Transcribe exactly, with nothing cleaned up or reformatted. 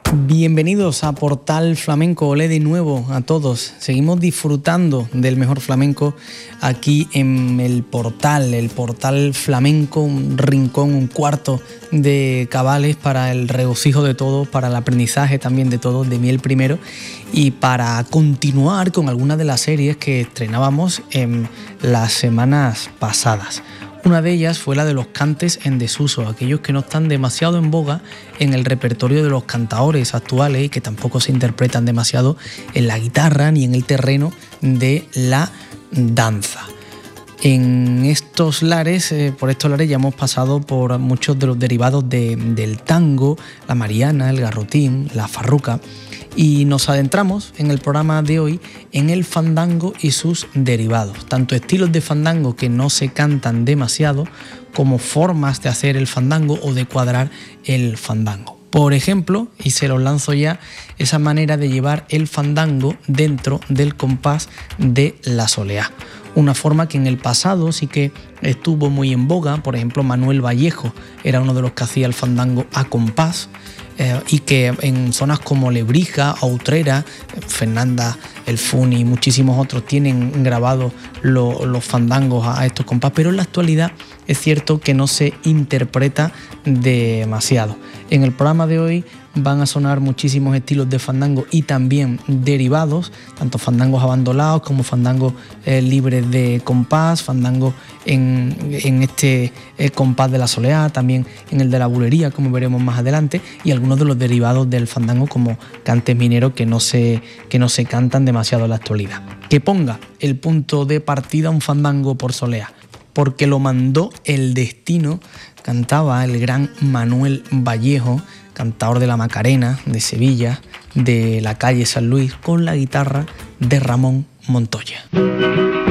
Bienvenidos a Portal Flamenco, olé de nuevo a todos. Seguimos disfrutando del mejor flamenco aquí en el Portal, el Portal Flamenco, un rincón, un cuarto de cabales para el regocijo de todos, para el aprendizaje también de todos, de mí el primero, y para continuar con algunas de las series que estrenábamos en las semanas pasadas. Una de ellas fue la de los cantes en desuso, aquellos que no están demasiado en boga en el repertorio de los cantaores actuales y que tampoco se interpretan demasiado en la guitarra ni en el terreno de la danza. En estos lares, eh, por estos lares ya hemos pasado por muchos de los derivados de, del tango, la mariana, el garrotín, la farruca, y nos adentramos en el programa de hoy en el fandango y sus derivados, tanto estilos de fandango que no se cantan demasiado como formas de hacer el fandango o de cuadrar el fandango. Por ejemplo, y se los lanzo ya, esa manera de llevar el fandango dentro del compás de la soleá. Una forma que en el pasado sí que estuvo muy en boga. Por ejemplo, Manuel Vallejo era uno de los que hacía el fandango a compás, eh, y que en zonas como Lebrija o Utrera, Fernanda, El Funi y muchísimos otros tienen grabados lo, los fandangos a, a estos compás, pero en la actualidad es cierto que no se interpreta demasiado. En el programa de hoy van a sonar muchísimos estilos de fandango y también derivados, tanto fandangos abandonados como fandangos eh, libres de compás, fandangos en, en este eh, compás de la soleá, también en el de la bulería, como veremos más adelante, y algunos de los derivados del fandango como cantes mineros que no se, que no se cantan demasiado en la actualidad. Que ponga el punto de partida un fandango por soleá, porque lo mandó el destino, cantaba el gran Manuel Vallejo, cantador de la Macarena, de Sevilla, de la calle San Luis, con la guitarra de Ramón Montoya.